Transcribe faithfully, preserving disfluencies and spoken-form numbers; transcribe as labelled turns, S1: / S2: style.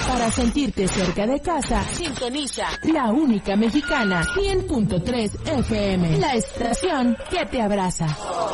S1: Para sentirte cerca de casa, sintoniza la única mexicana, cien punto tres F M, la estación que te abraza.